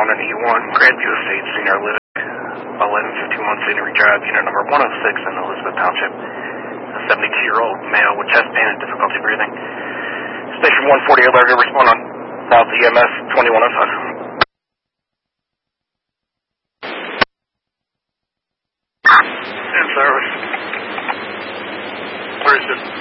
181, Grandview Estates, Senior Lytic, 1151 Scenery Drive, unit number 106 in Elizabeth Township. A 72-year-old male with chest pain and difficulty breathing. Station 148 Largo, respond on South EMS 2105. In service. Where is it?